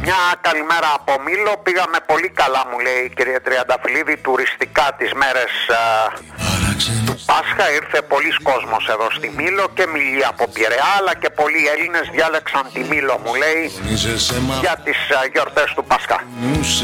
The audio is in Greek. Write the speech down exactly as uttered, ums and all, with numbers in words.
Μια καλημέρα από Μήλο. Πήγαμε πολύ καλά, μου λέει η κυρία Τριανταφυλλίδη, τουριστικά τις μέρες α, του Πάσχα. Ήρθε πολλής κόσμος εδώ στη Μήλο και Μιλή από Πειραιά, αλλά και πολλοί Έλληνες διάλεξαν τη Μήλο, μου λέει, για τις α, γιορτές του Πάσχα.